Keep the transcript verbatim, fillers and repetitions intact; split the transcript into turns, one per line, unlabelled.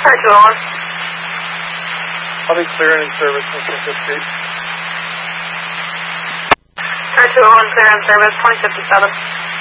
Car two oh one.
I'll be clear and in service, Mister fifth Street.
Car two oh one, clear in service, twenty fifty-seven.